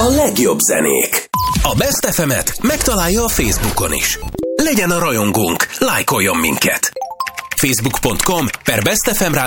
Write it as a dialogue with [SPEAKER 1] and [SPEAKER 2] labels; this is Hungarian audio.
[SPEAKER 1] A legjobb zenék. A Best FM-et megtalálja a Facebookon is. Legyen a rajongónk, lájkoljon minket. Facebook.com/Best FM